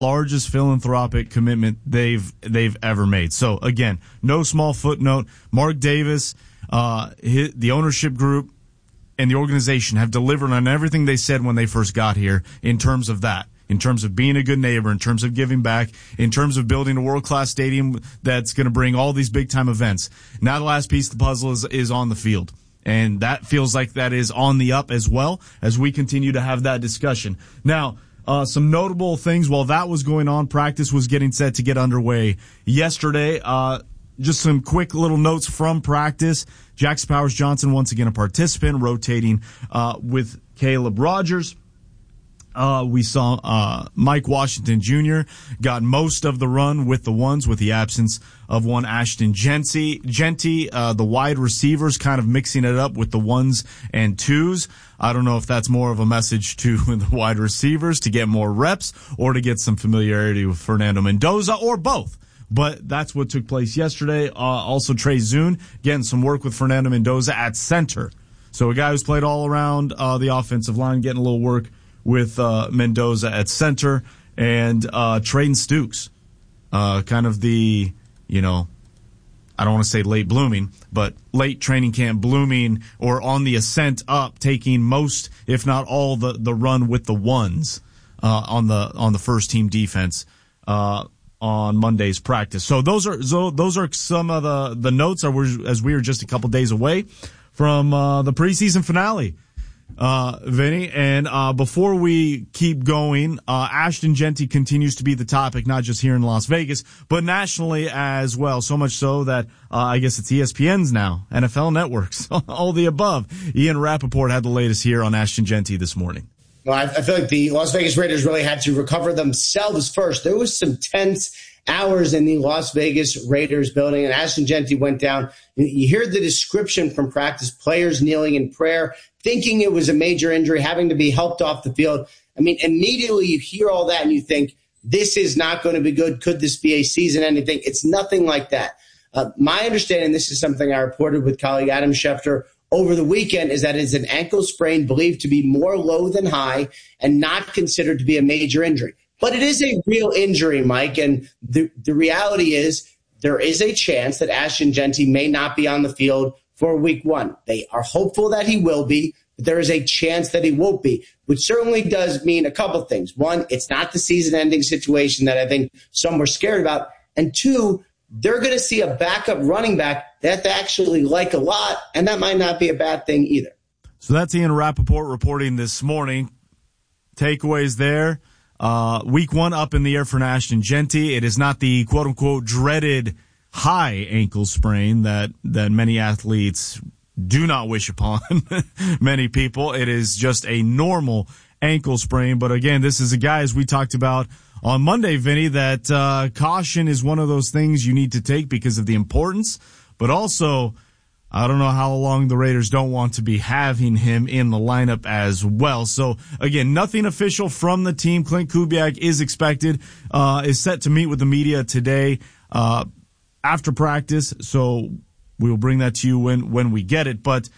largest philanthropic commitment they've ever made. So again, no small footnote. Mark Davis, the ownership group, and the organization have delivered on everything they said when they first got here in terms of that, in terms of being a good neighbor, in terms of giving back, in terms of building a world-class stadium that's going to bring all these big-time events. Now the last piece of the puzzle is on the field. And that feels like that is on the up as well as we continue to have that discussion. Now, some notable things while that was going on, practice was getting set to get underway yesterday. Just some quick little notes from practice. Jackson Powers Johnson, once again a participant, rotating with Caleb Rogers. We saw Mike Washington Jr. got most of the run with the ones, with the absence of one Ashton Genty. The wide receivers kind of mixing it up with the ones and twos. I don't know if that's more of a message to the wide receivers to get more reps or to get some familiarity with Fernando Mendoza, or both. But that's what took place yesterday. Also, Trey Zune getting some work with Fernando Mendoza at center. So a guy who's played all around the offensive line, getting a little work with Mendoza at center, and Trayden Stukes, kind of the, I don't want to say late blooming, but late training camp blooming, or on the ascent up, taking most, if not all, the run with the ones on the first team defense on Monday's practice. So those are some of the notes as we are just a couple days away from the preseason finale. Vinny, and before we keep going, Ashton Genty continues to be the topic, not just here in Las Vegas, but nationally as well. So much so that I guess it's ESPN's now, NFL networks, all the above. Ian Rappaport had the latest here on Ashton Genty this morning. Well, I feel like the Las Vegas Raiders really had to recover themselves first. There was some tense hours in the Las Vegas Raiders building, and Ashton Genty went down. You hear the description from practice, players kneeling in prayer, thinking it was a major injury, having to be helped off the field. I mean, immediately you hear all that and you think, this is not going to be good. Could this be a season-ending thing? It's nothing like that. My understanding, this is something I reported with colleague Adam Schefter over the weekend, is that it's an ankle sprain believed to be more low than high and not considered to be a major injury. But it is a real injury, Mike, and the reality is there is a chance that Ashton Genty may not be on the field for week one. They are hopeful that he will be, but there is a chance that he won't be, which certainly does mean a couple things. One, it's not the season-ending situation that I think some were scared about. And two, they're going to see a backup running back that they actually like a lot, and that might not be a bad thing either. So that's Ian Rappaport reporting this morning. Takeaways there. Week one up in the air for Ashton Genty. It is not the quote-unquote dreaded high ankle sprain that many athletes do not wish upon many people. It is just a normal ankle sprain. But again, this is a guy, as we talked about on Monday, Vinny, that caution is one of those things you need to take because of the importance. But also, I don't know how long the Raiders don't want to be having him in the lineup as well. So, again, nothing official from the team. Clint Kubiak is expected, is set to meet with the media today after practice. So we'll bring that to you when we get it. But,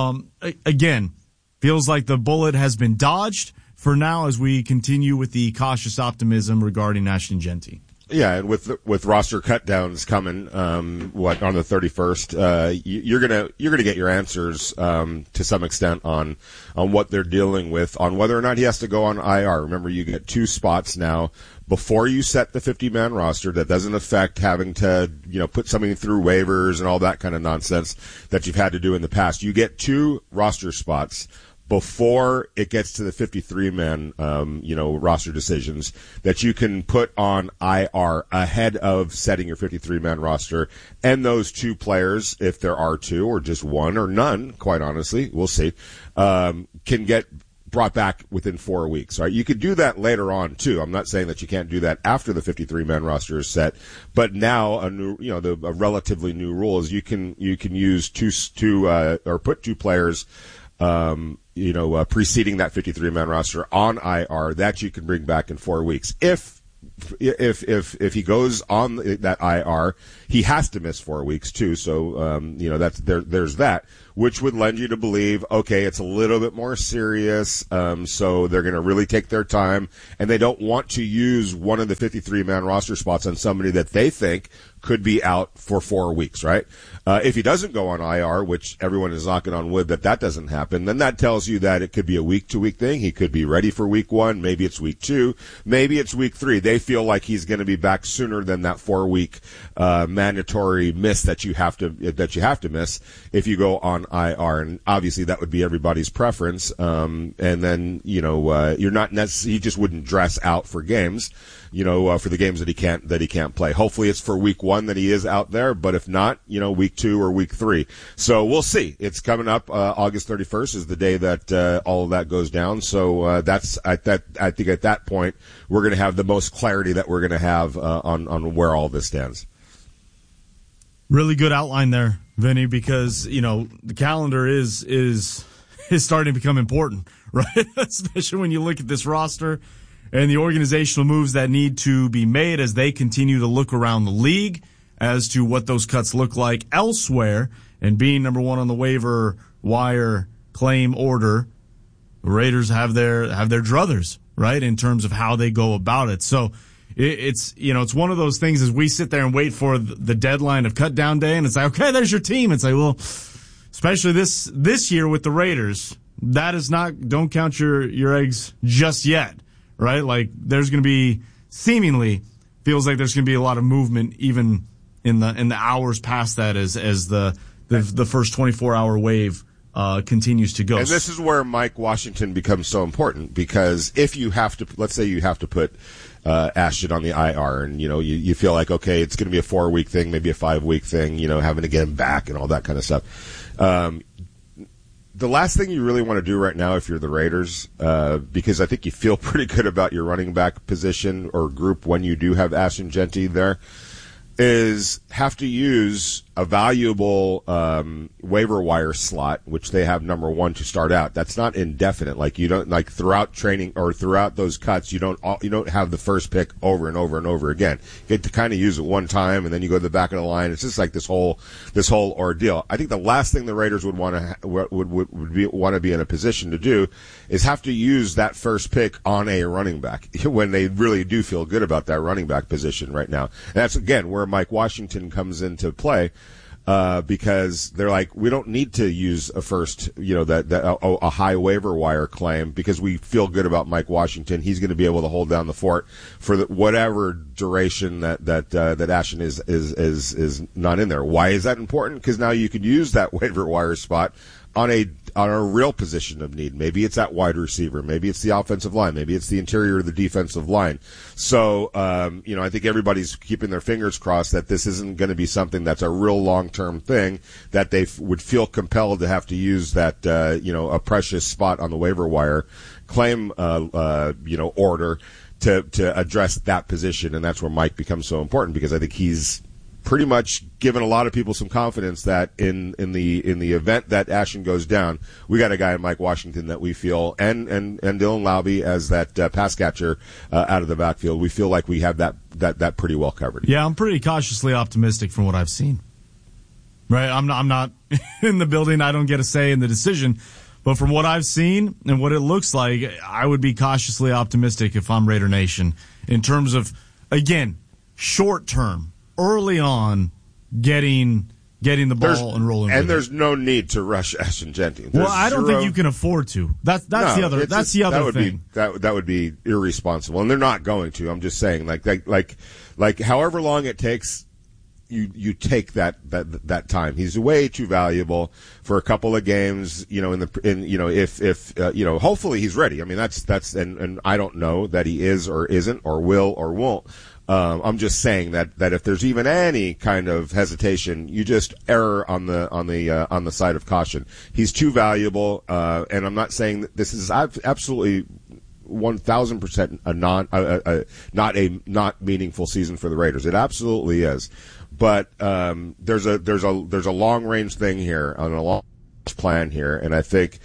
again, feels like the bullet has been dodged for now as we continue with the cautious optimism regarding Ashton Genty. Yeah, and with roster cutdowns coming, on the 31st, you're gonna get your answers to some extent on what they're dealing with, on whether or not he has to go on IR. Remember, you get 2 spots now before you set the 50-man roster. That doesn't affect having to put something through waivers and all that kind of nonsense that you've had to do in the past. You get 2 roster spots before it gets to the 53-man, roster decisions that you can put on IR ahead of setting your 53-man roster. And those 2 players, if there are 2 or just 1 or none, quite honestly, we'll see, can get brought back within 4 weeks. Right? You could do that later on too. I'm not saying that you can't do that after the 53-man roster is set, but now a relatively new rule is you can use or put 2 players preceding that 53-man roster on IR that you can bring back in 4 weeks. If he goes on that IR, he has to miss 4 weeks too. So, there's that, which would lend you to believe, okay, it's a little bit more serious, so they're going to really take their time, and they don't want to use one of the 53-man roster spots on somebody that they think could be out for 4 weeks, right? If he doesn't go on IR, which everyone is knocking on wood that doesn't happen, then that tells you that it could be a week-to-week thing. He could be ready for week 1. Maybe it's week 2. Maybe it's week 3. They feel like he's going to be back sooner than that 4-week mandatory miss that you have to miss if you go on IR. And obviously that would be everybody's preference. And then you're not necessarily, he just wouldn't dress out for games. For the games that he can't play. Hopefully it's for week 1 that he is out there, but if not, week 2 or week 3. So we'll see. It's coming up. August 31st is the day that all of that goes down. So I think at that point we're going to have the most clarity that we're going to have on where all this stands. Really good outline there, Vinny, because the calendar is starting to become important, right? Especially when you look at this roster and the organizational moves that need to be made as they continue to look around the league as to what those cuts look like elsewhere. And being number 1 on the waiver wire claim order, the Raiders have their druthers, right, in terms of how they go about it. So it's one of those things as we sit there and wait for the deadline of cut down day, and it's like, okay, there's your team. It's like, well, especially this year with the Raiders, that is not, don't count your eggs just yet. Right? Like there's going to be seemingly feels like there's going to be a lot of movement even in the hours past that as the first 24-hour wave continues to go. And this is where Mike Washington becomes so important, because if you have to, let's say you have to put Ashton on the IR, and you feel like, okay, it's going to be a 4-week thing, maybe a 5-week thing, having to get him back and all that kind of stuff. The last thing you really want to do right now if you're the Raiders, because I think you feel pretty good about your running back position or group when you do have Ashton Jeanty there, is have to use a valuable waiver wire slot, which they have number 1 to start out. That's not indefinite. Like you don't, like throughout training or throughout those cuts, you don't have the first pick over and over and over again. You get to kind of use it one time, and then you go to the back of the line. It's just like this whole ordeal. I think the last thing the Raiders would want to be in a position to do is have to use that first pick on a running back when they really do feel good about that running back position right now. And that's again where Mike Washington comes into play. Because they're like, we don't need to use a first, a high waiver wire claim, because we feel good about Mike Washington. He's going to be able to hold down the fort for whatever duration that Ashton is not in there. Why is that important? Because now you could use that waiver wire spot on a real position of need. Maybe it's at wide receiver. Maybe it's the offensive line. Maybe it's the interior of the defensive line. So, I think everybody's keeping their fingers crossed that this isn't going to be something that's a real long-term thing, that they would feel compelled to have to use that, a precious spot on the waiver wire claim, order to address that position. And that's where Mike becomes so important, because I think he's pretty much given a lot of people some confidence that in the event that Ashton goes down, we got a guy in Mike Washington that we feel, and Dylan Laube as that pass catcher out of the backfield. We feel like we have that pretty well covered. Yeah, I'm pretty cautiously optimistic from what I've seen. Right, I'm not in the building. I don't get a say in the decision, but from what I've seen and what it looks like, I would be cautiously optimistic if I'm Raider Nation in terms of, again, short term. Early on, getting the ball and rolling. And there's no need to rush Ashton Jeanty. Well, I don't think you can afford to. That's the other thing. That would be irresponsible, and they're not going to. I'm just saying, like however long it takes, you take that time. He's way too valuable for a couple of games. If hopefully he's ready. I mean, that's and I don't know that he is or isn't or will or won't. I'm just saying that if there's even any kind of hesitation, you just err on the side of caution. He's too valuable, and I'm not saying that this is absolutely 1,000% not meaningful season for the Raiders. It absolutely is, but there's a long range thing here, on a long plan here, and I think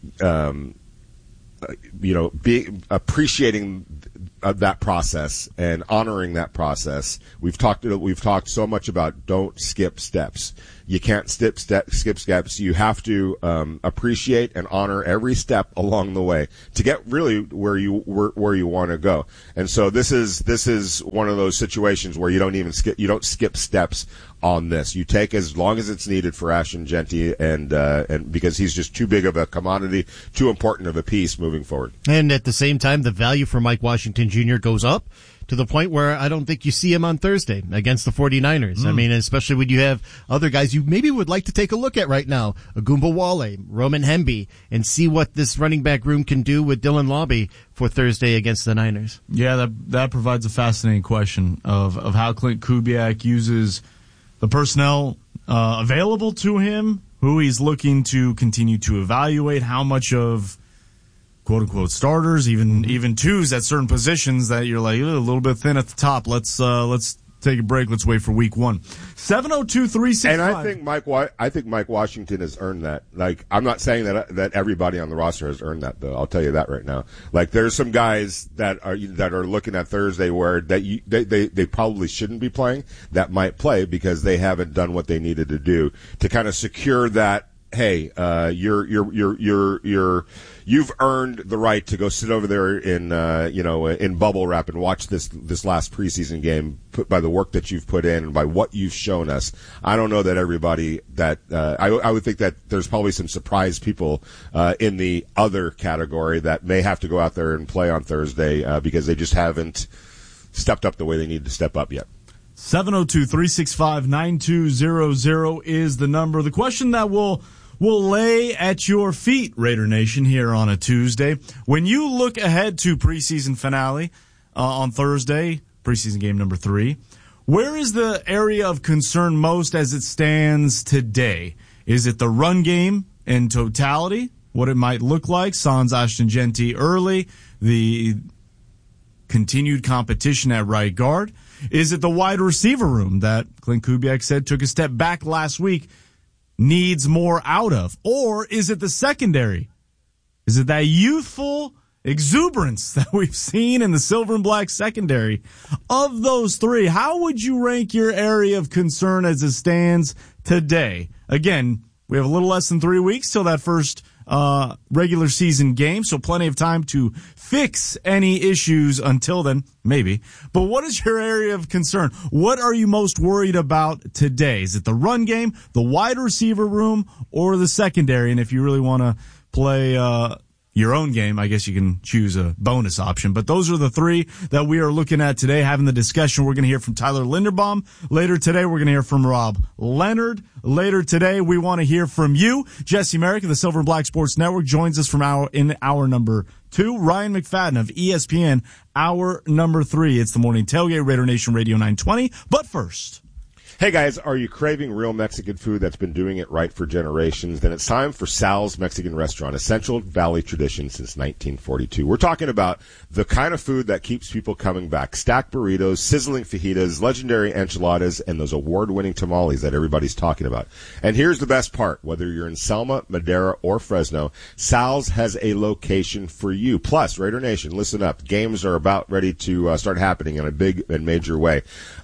appreciating that process and honoring that process. We've talked so much about don't skip steps. You can't skip steps. You have to appreciate and honor every step along the way to get really where you want to go. And so this is one of those situations where you don't skip steps on this. You take as long as it's needed for Ashton Jeanty, and because he's just too big of a commodity, too important of a piece moving forward. And at the same time, the value for Mike Washington Jr. goes up to the point where I don't think you see him on Thursday against the 49ers. I mean, especially when you have other guys you maybe would like to take a look at right now, Agumba Wale, Roman Hemby, and see what this running back room can do with Dylan Lobby for Thursday against the Niners. Yeah, that provides a fascinating question of how Clint Kubiak uses the personnel available to him, who he's looking to continue to evaluate, how much of quote-unquote starters, even twos at certain positions that you're like a little bit thin at the top. Let's take a break. Let's wait for week 1. 702-365. And I think Mike Washington has earned that. Like, I'm not saying that everybody on the roster has earned that, though. I'll tell you that right now. Like, there's some guys that are looking at Thursday where they probably shouldn't be playing, that might play because they haven't done what they needed to do to kind of secure that. Hey, you've earned the right to go sit over there in bubble wrap and watch this last preseason game by the work that you've put in and by what you've shown us. I don't know that everybody that I would think that there's probably some surprise people in the other category that may have to go out there and play on Thursday because they just haven't stepped up the way they need to step up yet. 702-365-9200 is the number. The question that will lay at your feet, Raider Nation, here on a Tuesday. When you look ahead to preseason finale on Thursday, preseason game number 3, where is the area of concern most as it stands today? Is it the run game in totality, what it might look like, sans Ashton Jeanty early, the continued competition at right guard? Is it the wide receiver room that Clint Kubiak said took a step back last week, needs more out of? Or is it the secondary? Is it that youthful exuberance that we've seen in the silver and black secondary? Of those three, how would you rank your area of concern as it stands today? Again, we have a little less than 3 weeks till that first regular season game, so plenty of time to fix any issues until then, maybe. But what is your area of concern? What are you most worried about today? Is it the run game, the wide receiver room, or the secondary? And if you really want to play your own game, I guess you can choose a bonus option. But those are the three that we are looking at today, having the discussion. We're going to hear from Tyler Linderbaum. Later today, we're going to hear from Rob Leonard. Later today, we want to hear from you. Jesse Merrick of the Silver and Black Sports Network joins us from hour number 2. Ryan McFadden of ESPN, hour number 3. It's the Morning Tailgate, Raider Nation Radio 920. But first, hey guys, are you craving real Mexican food that's been doing it right for generations? Then it's time for Sal's Mexican Restaurant, a Central Valley tradition since 1942. We're talking about the kind of food that keeps people coming back. Stacked burritos, sizzling fajitas, legendary enchiladas, and those award-winning tamales that everybody's talking about. And here's the best part. Whether you're in Selma, Madera, or Fresno, Sal's has a location for you. Plus, Raider Nation, listen up. Games are about ready to start happening in a big and major way.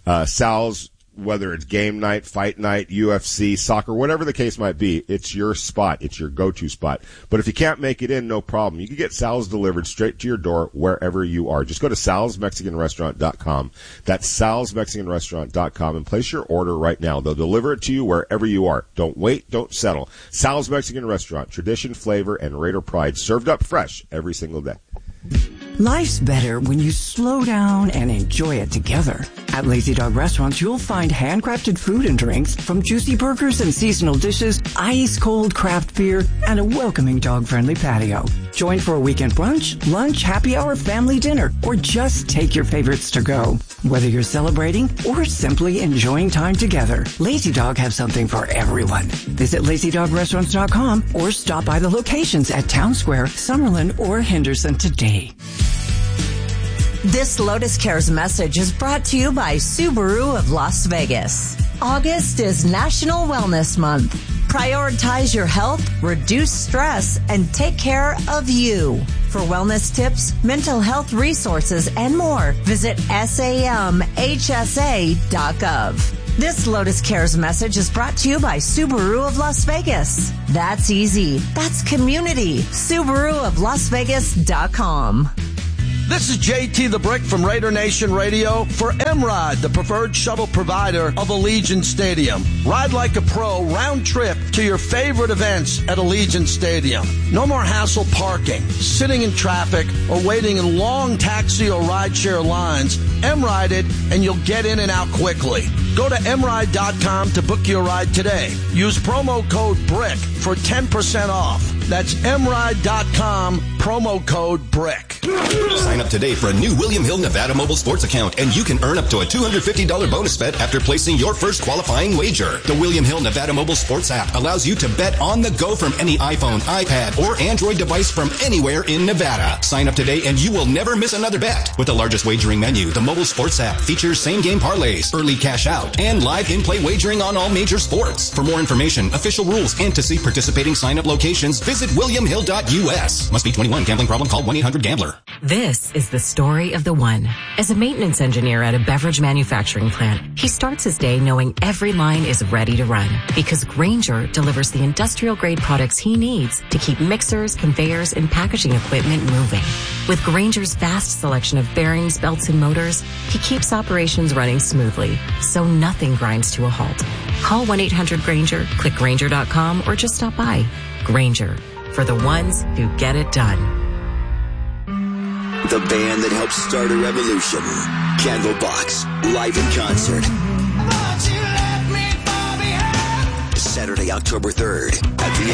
Sal's, whether it's game night, fight night, UFC, soccer, whatever the case might be, it's your spot. It's your go-to spot. But if you can't make it in, no problem. You can get Sal's delivered straight to your door wherever you are. Just go to salsmexicanrestaurant.com. That's salsmexicanrestaurant.com and place your order right now. They'll deliver it to you wherever you are. Don't wait. Don't settle. Sal's Mexican Restaurant. Tradition, flavor, and Raider pride served up fresh every single day. Life's better when you slow down and enjoy it together. At Lazy Dog Restaurants, you'll find handcrafted food and drinks, from juicy burgers and seasonal dishes, ice-cold craft beer, and a welcoming dog-friendly patio. Join for a weekend brunch, lunch, happy hour, family dinner, or just take your favorites to go. Whether you're celebrating or simply enjoying time together, Lazy Dog has something for everyone. Visit LazyDogRestaurants.com or stop by the locations at Town Square, Summerlin, or Henderson today. This Lotus Cares message is brought to you by Subaru of Las Vegas. August is National Wellness Month. Prioritize your health, reduce stress, and take care of you. For wellness tips, mental health resources, and more, visit samhsa.gov. This Lotus Cares message is brought to you by Subaru of Las Vegas. That's easy. That's community. Subaru of LasVegas.com. This is JT the Brick from Raider Nation Radio for M-Ride, the preferred shuttle provider of Allegiant Stadium. Ride like a pro round trip to your favorite events at Allegiant Stadium. No more hassle parking, sitting in traffic, or waiting in long taxi or rideshare lines. M-Ride it, and you'll get in and out quickly. Go to mride.com to book your ride today. Use promo code BRICK for 10% off. That's mride.com, promo code BRICK. Sign up today for a new William Hill Nevada mobile sports account, and you can earn up to a $250 bonus bet after placing your first qualifying wager. The William Hill Nevada mobile sports app allows you to bet on the go from any iPhone, iPad, or Android device from anywhere in Nevada. Sign up today and you will never miss another bet. With the largest wagering menu, the mobile sports app features same-game parlays, early cash out, and live in-play wagering on all major sports. For more information, official rules, and to see participating sign-up locations, visit williamhill.us. Must be 21. Gambling problem? Call 1-800-GAMBLER. This is the story of the one. As a maintenance engineer at a beverage manufacturing plant, he starts his day knowing every line is ready to run because Grainger delivers the industrial-grade products he needs to keep mixers, conveyors, and packaging equipment moving. With Grainger's vast selection of bearings, belts, and motors, he keeps operations running smoothly, so nothing grinds to a halt. Call 1-800-GRAINGER, click Grainger.com, or just stop by. Grainger, for the ones who get it done. The band that helped start a revolution. Candlebox, live in concert. Saturday, October 3rd at the